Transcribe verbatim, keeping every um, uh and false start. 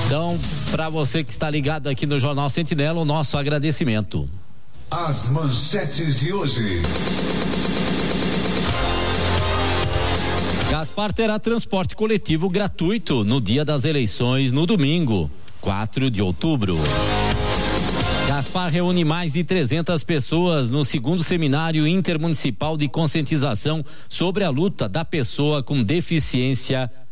Então, para você que está ligado aqui no Jornal Sentinela, o nosso agradecimento. As manchetes de hoje. Gaspar terá transporte coletivo gratuito no dia das eleições, no domingo, quatro de outubro. Gaspar reúne mais de trezentas pessoas no segundo seminário intermunicipal de conscientização sobre a luta da pessoa com deficiência